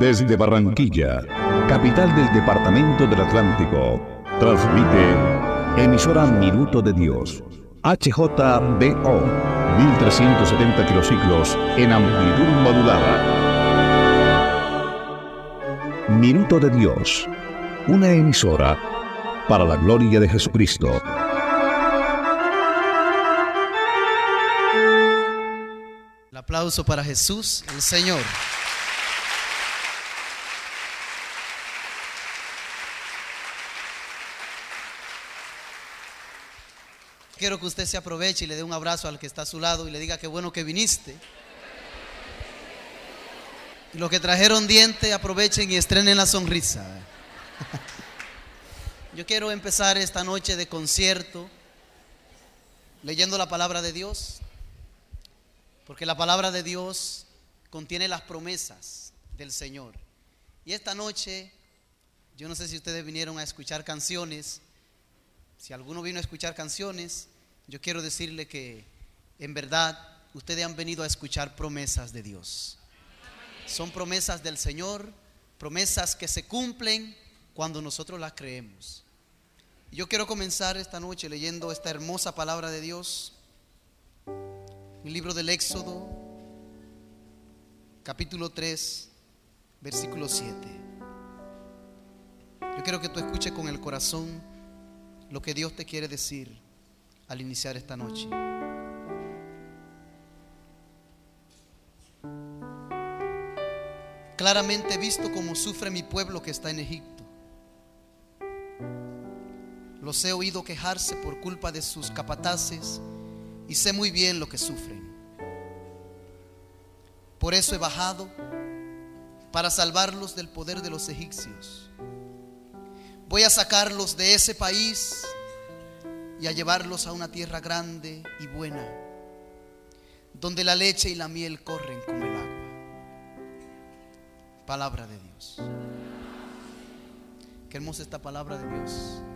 Desde Barranquilla, capital del departamento del Atlántico, transmite emisora Minuto de Dios, HJBO, 1370 kilociclos en amplitud modulada. Minuto de Dios, una emisora para la gloria de Jesucristo. El aplauso para Jesús, el Señor. Quiero que usted se aproveche y le dé un abrazo al que está a su lado y le diga qué bueno que viniste. Y los que trajeron diente, aprovechen y estrenen la sonrisa. Yo quiero empezar esta noche de concierto leyendo la palabra de Dios, porque la palabra de Dios contiene las promesas del Señor. Y esta noche, yo no sé si ustedes vinieron a escuchar canciones. Si alguno vino a escuchar canciones, yo quiero decirle que en verdad ustedes han venido a escuchar promesas de Dios. Son promesas del Señor, promesas que se cumplen cuando nosotros las creemos. Y yo quiero comenzar esta noche leyendo esta hermosa palabra de Dios. El libro del Éxodo, capítulo 3, versículo 7. Yo quiero que tú escuches con el corazón lo que Dios te quiere decir al iniciar esta noche. Claramente he visto cómo sufre mi pueblo que está en Egipto. Los he oído quejarse por culpa de sus capataces y sé muy bien lo que sufren. Por eso he bajado para salvarlos del poder de los egipcios. Voy a sacarlos de ese país y a llevarlos a una tierra grande y buena, donde la leche y la miel corren como el agua. Palabra de Dios. Qué hermosa esta palabra de Dios.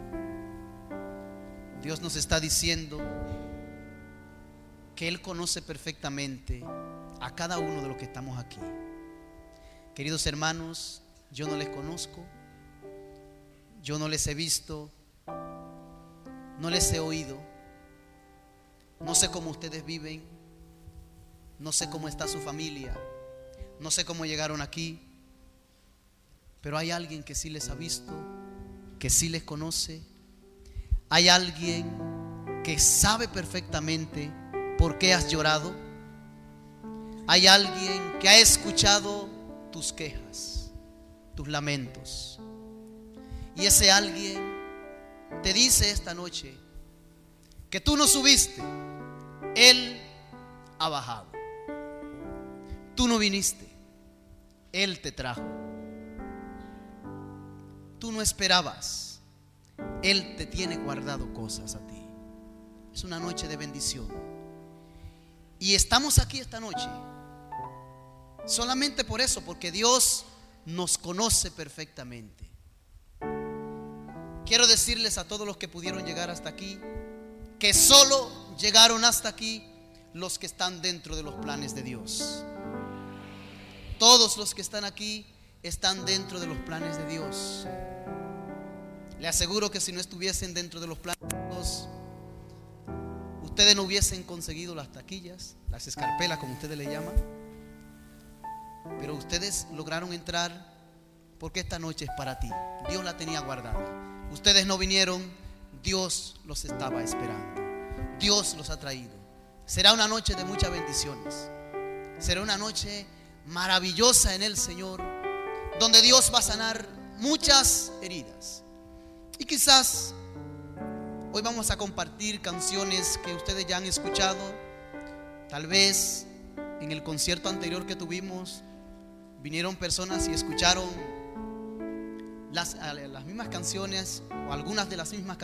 Dios nos está diciendo que Él conoce perfectamente a cada uno de los que estamos aquí. Queridos hermanos, yo no les conozco, yo no les he visto, no les he oído, no sé cómo ustedes viven, no sé cómo está su familia, no sé cómo llegaron aquí, pero hay alguien que sí les ha visto, que sí les conoce. Hay alguien que sabe perfectamente por qué has llorado. Hay alguien que ha escuchado tus quejas, tus lamentos. Y ese alguien te dice esta noche que tú no subiste, Él ha bajado. Tú no viniste, Él te trajo. Tú no esperabas, Él te tiene guardado cosas a ti. Es una noche de bendición. Y estamos aquí esta noche solamente por eso, porque Dios nos conoce perfectamente. Quiero decirles a todos los que pudieron llegar hasta aquí que solo llegaron hasta aquí los que están dentro de los planes de Dios. Todos los que están aquí están dentro de los planes de Dios. Le aseguro que si no estuviesen dentro de los planes de Dios, ustedes no hubiesen conseguido las taquillas, las escarpelas como ustedes le llaman. Pero ustedes lograron entrar porque esta noche es para ti. Dios la tenía guardada. Ustedes no vinieron, Dios los estaba esperando. Dios los ha traído. Será una noche de muchas bendiciones. Será una noche maravillosa en el Señor, donde Dios va a sanar muchas heridas. Y quizás hoy vamos a compartir canciones que ustedes ya han escuchado. Tal vez en el concierto anterior que tuvimos vinieron personas y escucharon las mismas canciones o algunas de las mismas